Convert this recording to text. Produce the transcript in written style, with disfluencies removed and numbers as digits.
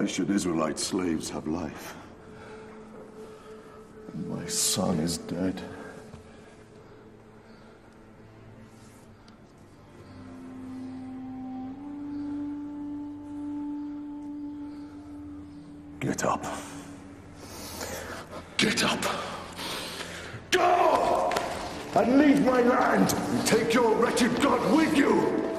should Israelite slaves have life? And my son is dead. Get up. Get up. Go! And leave my land! And take your wretched God with you!